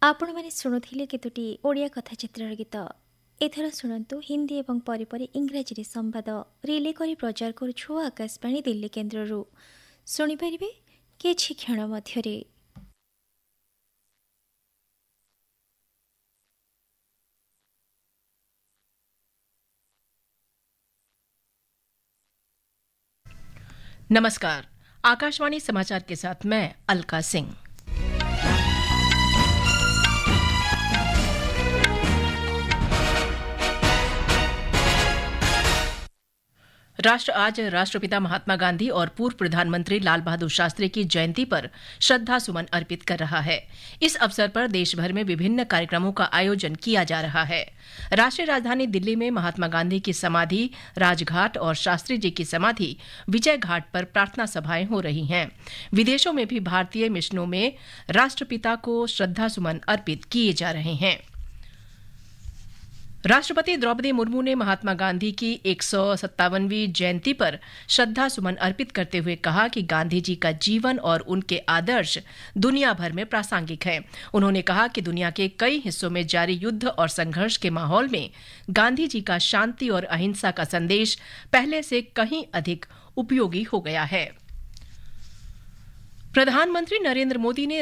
ଆପଣମାନେ ଶୁଣୁଥିଲେ କେତୋଟି ଓଡ଼ିଆ କଥାଚିତ୍ରର ଗୀତ। ଏଥର ଶୁଣନ୍ତୁ ହିନ୍ଦୀ ଏବଂ ପରେ ପରେ ଇଂରାଜୀରେ ସମ୍ବାଦ ରିଲେ କରି ପ୍ରଚାର କରୁଛୁ ଆକାଶବାଣୀ ଦିଲ୍ଲୀ କେନ୍ଦ୍ରରୁ। ଶୁଣିପାରିବେ କିଛି କ୍ଷଣ ମଧ୍ୟରେ। नमस्कार, आकाशवाणी समाचार के साथ मैं अलका सिंह। राष्ट्र आज राष्ट्रपिता महात्मा गांधी और पूर्व प्रधानमंत्री लाल बहादुर शास्त्री की जयंती पर श्रद्धा सुमन अर्पित कर रहा है। इस अवसर पर देश भर में विभिन्न कार्यक्रमों का आयोजन किया जा रहा है। राष्ट्रीय राजधानी दिल्ली में महात्मा गांधी की समाधि राजघाट और शास्त्री जी की समाधि विजय घाट पर प्रार्थना सभाएं हो रही हैं। विदेशों में भी भारतीय मिशनों में राष्ट्रपिता को श्रद्धा सुमन अर्पित किए जा रहे हैं। राष्ट्रपति द्रौपदी मुर्मू ने महात्मा गांधी की 157वीं जयंती पर श्रद्धा सुमन अर्पित करते हुए कहा कि गांधी जी का जीवन और उनके आदर्श दुनिया भर में प्रासंगिक हैं। उन्होंने कहा कि दुनिया के कई हिस्सों में जारी युद्ध और संघर्ष के माहौल में गांधी जी का शांति और अहिंसा का संदेश पहले से कहीं अधिक उपयोगी हो गया है। प्रधानमंत्री नरेंद्र मोदी ने